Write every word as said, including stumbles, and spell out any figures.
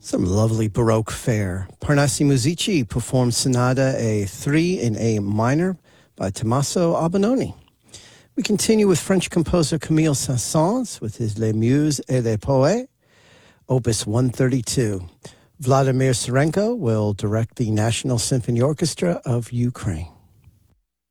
Some lovely Baroque fare. Parnassi Musici performed Sonata A three in A minor by Tommaso Albinoni. We continue with French composer Camille Saint-Saëns with his Les Muses et les Poètes, Opus one thirty-two. Vladimir Serenko will direct the National Symphony Orchestra of Ukraine.